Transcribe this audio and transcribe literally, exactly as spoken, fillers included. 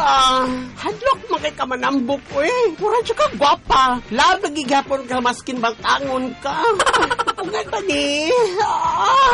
Ah, hadlok magay ka manambok ko eh. Mura siya ka gwapa. Lab nagigapon ka maskin bang tangon ka. Ungay ba ni? Ah.